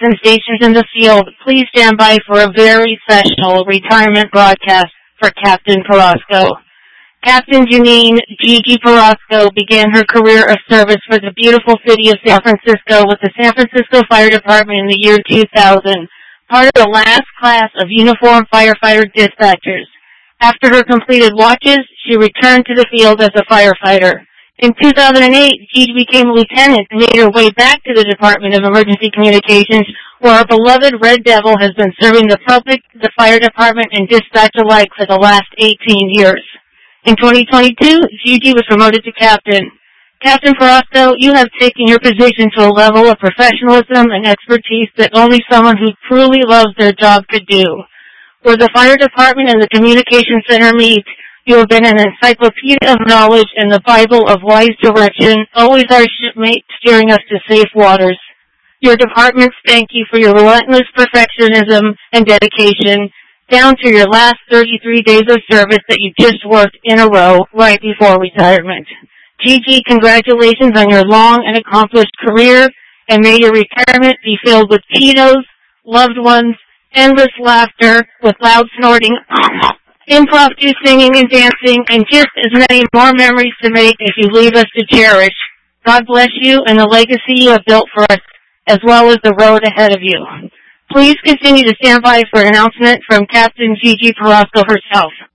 and stations in the field, please stand by for a very special retirement broadcast for Captain Carrasco. Captain Janine Gigi Carrasco began her career of service for the beautiful city of San Francisco with the San Francisco Fire Department in the year 2000, part of the last class of uniformed firefighter dispatchers. After her completed watches, she returned to the field as a firefighter. In 2008, Gigi became a lieutenant and made her way back to the Department of Emergency Communications, where our beloved Red Devil has been serving the public, the fire department, and dispatch alike for the last 18 years. In 2022, Gigi was promoted to captain. Captain Carrasco, you have taken your position to a level of professionalism and expertise that only someone who truly loves their job could do. Where the fire department and the communication center meet, you have been an encyclopedia of knowledge and the Bible of wise direction, always our shipmate steering us to safe waters. Your departments thank you for your relentless perfectionism and dedication, down to your last 33 days of service that you just worked in a row right before retirement. Gigi, congratulations on your long and accomplished career, and may your retirement be filled with Cheetos, loved ones, endless laughter with loud snorting, impromptu singing and dancing, and just as many more memories to make as you leave us to cherish. God bless you and the legacy you have built for us, as well as the road ahead of you. Please continue to stand by for an announcement from Captain Gigi Carrasco herself.